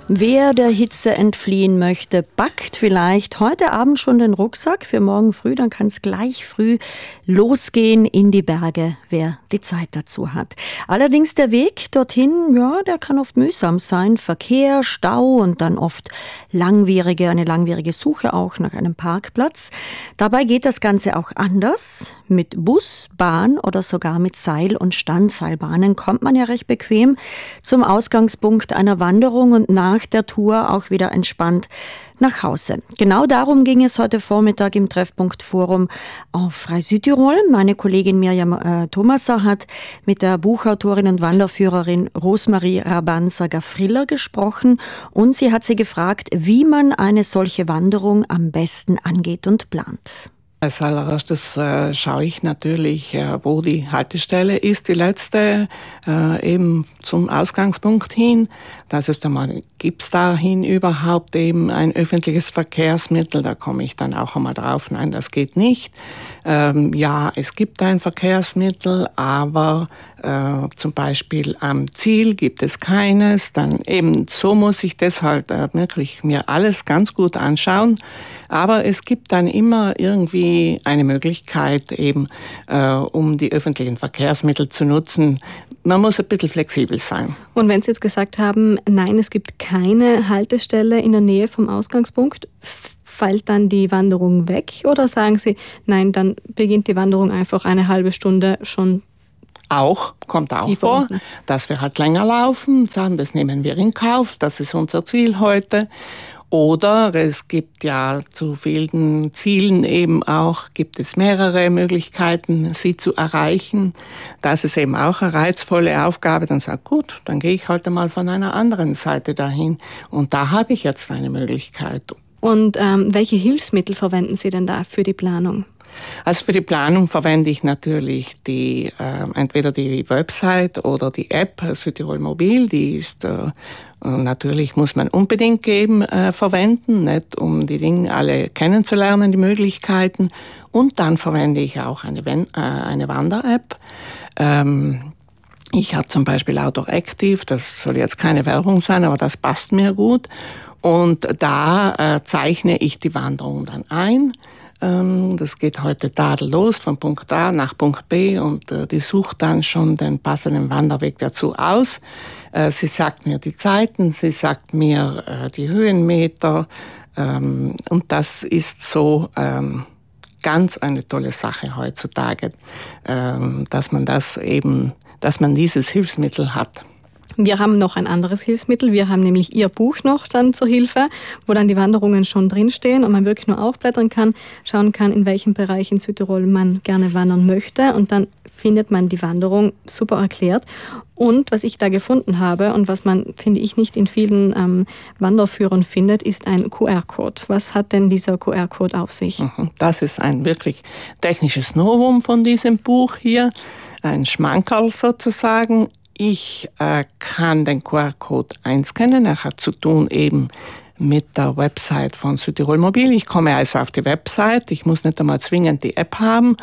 Wer der Hitze entfliehen möchte, packt vielleicht heute Abend schon den Rucksack für morgen früh, dann kann es gleich früh losgehen in die Berge, wer die Zeit dazu hat. Allerdings der Weg dorthin, ja, der kann oft mühsam sein. Verkehr, Stau und dann oft eine langwierige Suche auch nach einem Parkplatz. Dabei geht das Ganze auch anders. Mit Bus, Bahn oder sogar mit Seil- und Standseilbahnen kommt man ja recht bequem zum Ausgangspunkt einer Wanderung und nach der Tour auch wieder entspannt nach Hause. Genau darum ging es heute Vormittag im Treffpunkt Forum auf Frei Südtirol. Meine Kollegin Mirjam Thomaser hat mit der Buchautorin und Wanderführerin Rosmarie Rabanza-Gafriller gesprochen und sie hat sie gefragt, wie man eine solche Wanderung am besten angeht und plant. Als allererstes schaue ich natürlich, wo die Haltestelle ist, die letzte, eben zum Ausgangspunkt hin. Das ist einmal, gibt es dahin überhaupt eben ein öffentliches Verkehrsmittel? Da komme ich dann auch einmal drauf, nein, das geht nicht. Ja, es gibt ein Verkehrsmittel, aber zum Beispiel am Ziel gibt es keines. Dann eben so muss ich das halt wirklich mir alles ganz gut anschauen. Aber es gibt dann immer irgendwie eine Möglichkeit eben, um die öffentlichen Verkehrsmittel zu nutzen. Man muss ein bisschen flexibel sein. Und wenn Sie jetzt gesagt haben, nein, es gibt keine Haltestelle in der Nähe vom Ausgangspunkt, fällt dann die Wanderung weg? Oder sagen Sie, nein, dann beginnt die Wanderung einfach eine halbe Stunde schon? Kommt auch vor, dass wir halt länger laufen, sagen, das nehmen wir in Kauf, das ist unser Ziel heute. Oder es gibt ja zu vielen Zielen eben auch, gibt es mehrere Möglichkeiten, sie zu erreichen. Das ist eben auch eine reizvolle Aufgabe. Dann sagt gut, dann gehe ich heute mal von einer anderen Seite dahin. Und da habe ich jetzt eine Möglichkeit. Und welche Hilfsmittel verwenden Sie denn da für die Planung? Also für die Planung verwende ich natürlich entweder die Website oder die App Südtirol Mobil. Die ist natürlich, muss man unbedingt verwenden, nicht, um die Dinge alle kennenzulernen, die Möglichkeiten. Und dann verwende ich auch eine Wander-App. Ich habe zum Beispiel Outdoor Active, das soll jetzt keine Werbung sein, aber das passt mir gut. Und da zeichne ich die Wanderung dann ein. Das geht heute tadellos von Punkt A nach Punkt B und die sucht dann schon den passenden Wanderweg dazu aus. Sie sagt mir die Zeiten, sie sagt mir die Höhenmeter und das ist so ganz eine tolle Sache heutzutage, dass man dieses Hilfsmittel hat. Wir haben noch ein anderes Hilfsmittel. Wir haben nämlich Ihr Buch noch dann zur Hilfe, wo dann die Wanderungen schon drinstehen und man wirklich nur aufblättern kann, schauen kann, in welchem Bereich in Südtirol man gerne wandern möchte. Und dann findet man die Wanderung super erklärt. Und was ich da gefunden habe und was man, finde ich, nicht in vielen Wanderführern findet, ist ein QR-Code. Was hat denn dieser QR-Code auf sich? Das ist ein wirklich technisches Novum von diesem Buch hier, ein Schmankerl sozusagen. Ich kann den QR-Code einscannen. Er hat zu tun eben mit der Website von Südtirol Mobil. Ich komme also auf die Website. Ich muss nicht einmal zwingend die App haben.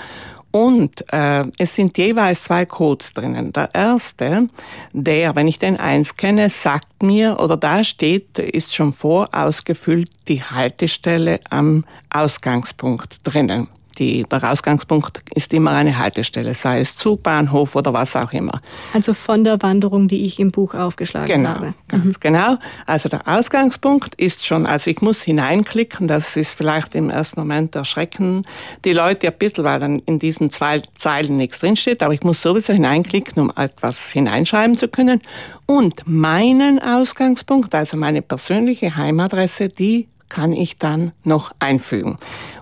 Und es sind jeweils 2 Codes drinnen. Der erste, wenn ich den einscanne, sagt mir, oder da steht, ist schon vorausgefüllt die Haltestelle am Ausgangspunkt drinnen. Der Ausgangspunkt ist immer eine Haltestelle, sei es Zugbahnhof oder was auch immer. Also von der Wanderung, die ich im Buch aufgeschlagen habe. Ganz genau. Also der Ausgangspunkt ist schon, also ich muss hineinklicken, das ist vielleicht im ersten Moment erschrecken die Leute ein bisschen, weil dann in diesen 2 Zeilen nichts drinsteht, aber ich muss sowieso hineinklicken, um etwas hineinschreiben zu können. Und meinen Ausgangspunkt, also meine persönliche Heimadresse, die kann ich dann noch einfügen.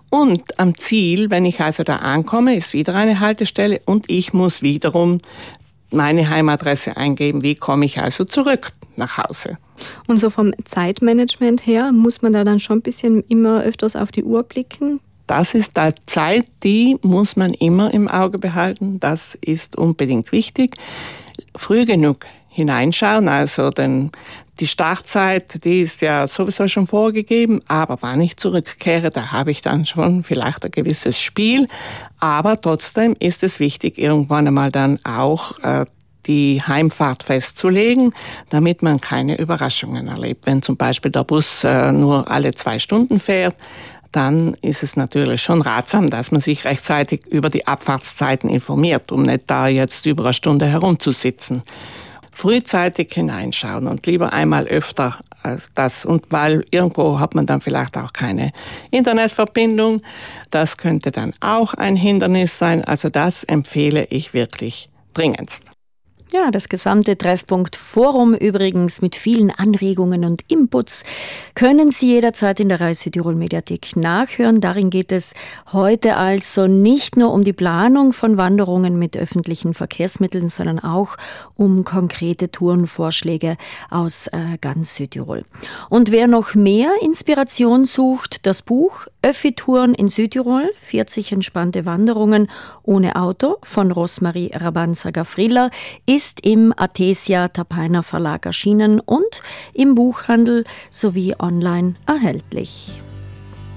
Und am Ziel, wenn ich also da ankomme, ist wieder eine Haltestelle und ich muss wiederum meine Heimadresse eingeben. Wie komme ich also zurück nach Hause? Und so vom Zeitmanagement her, muss man da dann schon ein bisschen immer öfters auf die Uhr blicken? Das ist die Zeit, die muss man immer im Auge behalten. Das ist unbedingt wichtig. Früh genug hineinschauen, also die Startzeit, die ist ja sowieso schon vorgegeben, aber wann ich zurückkehre, da habe ich dann schon vielleicht ein gewisses Spiel. Aber trotzdem ist es wichtig, irgendwann einmal dann auch die Heimfahrt festzulegen, damit man keine Überraschungen erlebt. Wenn zum Beispiel der Bus nur alle 2 Stunden fährt, dann ist es natürlich schon ratsam, dass man sich rechtzeitig über die Abfahrtszeiten informiert, um nicht da jetzt über eine Stunde herumzusitzen. Frühzeitig hineinschauen und lieber einmal öfter als das. Und weil irgendwo hat man dann vielleicht auch keine Internetverbindung. Das könnte dann auch ein Hindernis sein. Also das empfehle ich wirklich dringendst. Ja, das gesamte Treffpunkt Forum übrigens mit vielen Anregungen und Inputs können Sie jederzeit in der Reis Südtirol Mediathek nachhören. Darin geht es heute also nicht nur um die Planung von Wanderungen mit öffentlichen Verkehrsmitteln, sondern auch um konkrete Tourenvorschläge aus ganz Südtirol. Und wer noch mehr Inspiration sucht, das Buch Öffi-Touren in Südtirol, 40 entspannte Wanderungen ohne Auto von Rosmarie Rabanza-Gafrila ist im Athesia Tapainer Verlag erschienen und im Buchhandel sowie online erhältlich.